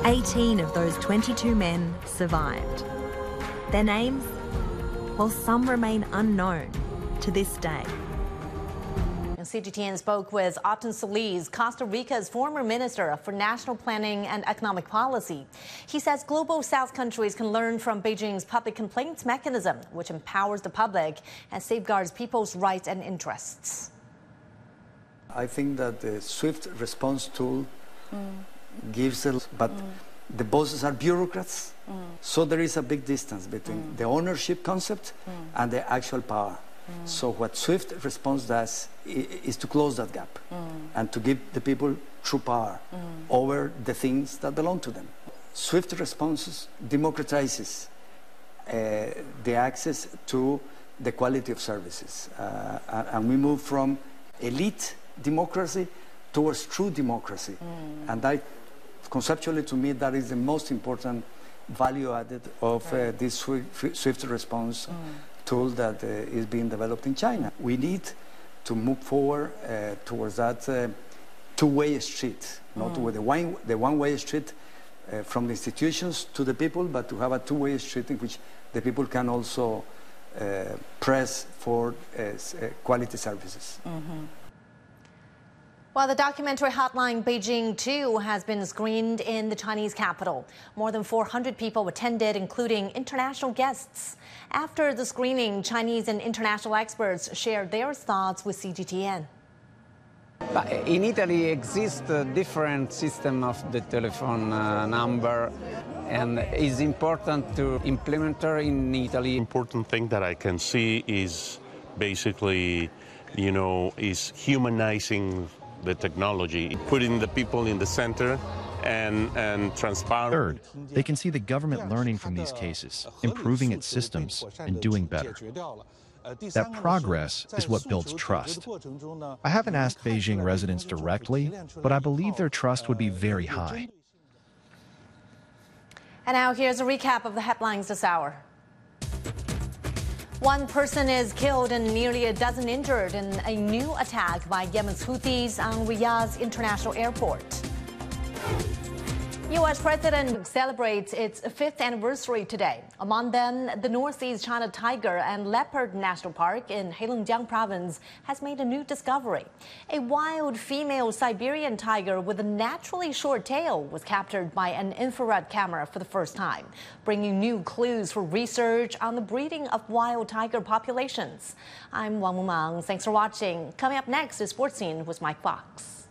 18 of those 22 men survived. Their names? Well, some remain unknown to this day. CGTN spoke with Otten Solis, Costa Rica's former Minister for National Planning and Economic Policy. He says Global South countries can learn from Beijing's public complaints mechanism, which empowers the public and safeguards people's rights and interests. I think that the swift response tool gives us, but the bosses are bureaucrats, so there is a big distance between the ownership concept and the actual power. So what swift response does is to close that gap and to give the people true power over the things that belong to them. Swift responses democratizes the access to the quality of services, and we move from elite democracy towards true democracy. And that, conceptually, to me, that is the most important value added of this swift response tool that is being developed in China. We need to move forward towards that two-way street, not with the one-way street from the institutions to the people, but to have a two-way street in which the people can also press for quality services. Well, the documentary Hotline Beijing 2 has been screened in the Chinese capital. More than 400 people attended, including international guests. After the screening, Chinese and international experts shared their thoughts with CGTN. But in Italy exists a different system of the telephone number, and it's important to implement her in Italy. Important thing that I can see is basically, is humanizing the technology, putting the people in the center and transparent. Third, they can see the government learning from these cases, improving its systems, and doing better. That progress is what builds trust. I haven't asked Beijing residents directly, but I believe their trust would be very high. And now here's a recap of the headlines this hour. One person is killed and nearly a dozen injured in a new attack by Yemen's Houthis on Riyadh's international airport. U.S. President celebrates its 5th anniversary today. Among them, the Northeast China Tiger and Leopard National Park in Heilongjiang Province has made a new discovery. A wild female Siberian tiger with a naturally short tail was captured by an infrared camera for the first time, bringing new clues for research on the breeding of wild tiger populations. I'm Wang Mumang. Thanks for watching. Coming up next is Sports Scene with Mike Fox.